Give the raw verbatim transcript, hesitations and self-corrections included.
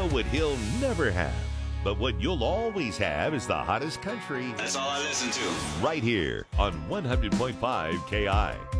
know what he'll never have. But what you'll always have is the hottest country. That's all I listen to. Right here on one hundred point five K I.